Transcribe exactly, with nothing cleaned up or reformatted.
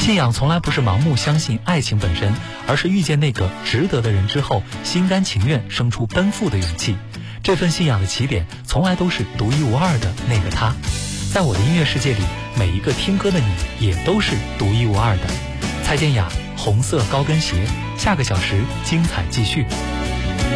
信仰从来不是盲目相信爱情本身，而是遇见那个值得的人之后，心甘情愿生出奔赴的勇气。这份信仰的起点，从来都是独一无二的那个他。在我的音乐世界里，每一个听歌的你，也都是独一无二的。蔡健雅，红色高跟鞋，下个小时精彩继续。